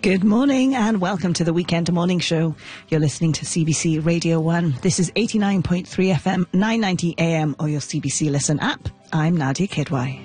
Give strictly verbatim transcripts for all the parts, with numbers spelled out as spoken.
Good morning and welcome to the Weekend Morning Show. You're listening to C B C Radio one. This is eighty-nine point three F M, nine ninety A M or your C B C Listen app. I'm Nadia Kidwai.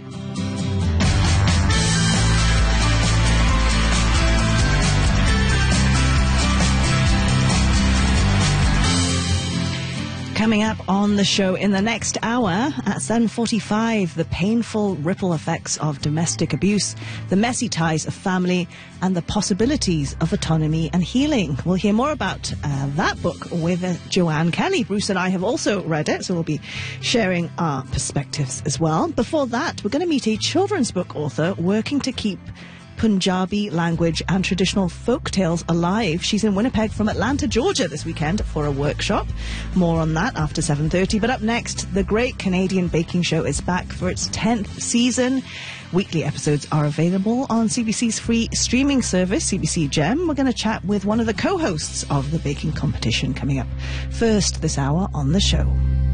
Coming up on the show in the next hour at seven forty-five, the painful ripple effects of domestic abuse, the messy ties of family, and the possibilities of autonomy and healing. We'll hear more about uh, that book with uh, Joanne Kelly. Bruce and I have also read it, so we'll be sharing our perspectives as well. Before that, we're going to meet a children's book author working to keep Punjabi language and traditional folk tales alive. She's in Winnipeg from Atlanta, Georgia this weekend for a workshop. More on that after seven thirty. But up next, the Great Canadian Baking Show is back for its tenth season. Weekly episodes are available on C B C's free streaming service, C B C Gem. We're going to chat with one of the co-hosts of the baking competition coming up first this hour on the show.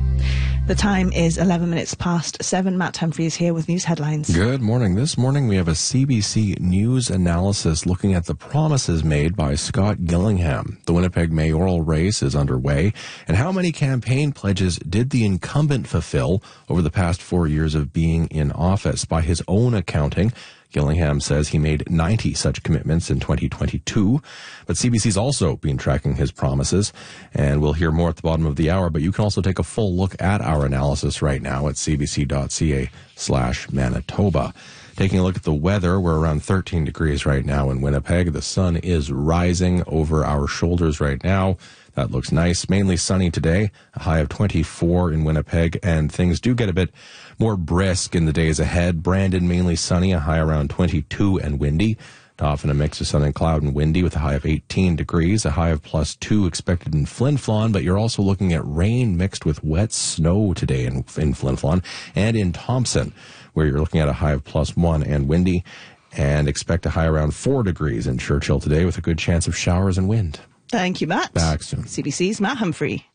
The time is eleven minutes past seven. Matt Humphrey is here with news headlines. Good morning. This morning we have a C B C News analysis looking at the promises made by Scott Gillingham. The Winnipeg mayoral race is underway. And how many campaign pledges did the incumbent fulfill over the past four years of being in office? By his own accounting, Gillingham says he made ninety such commitments in twenty twenty-two, but C B C's also been tracking his promises, and we'll hear more at the bottom of the hour, but you can also take a full look at our analysis right now at cbc.ca slash Manitoba. Taking a look at the weather, we're around thirteen degrees right now in Winnipeg. The sun is rising over our shoulders right now. That looks nice. Mainly sunny today, a high of twenty-four in Winnipeg, and things do get a bit more brisk in the days ahead. Brandon, mainly sunny, a high around twenty-two and windy. Often a mix of sun and cloud and windy with a high of eighteen degrees, a high of plus two expected in Flin Flon, but you're also looking at rain mixed with wet snow today in, in Flin Flon and in Thompson, where you're looking at a high of plus one and windy, and expect a high around four degrees in Churchill today with a good chance of showers and wind. Thank you, Matt. Back soon. C B C's Matt Humphrey.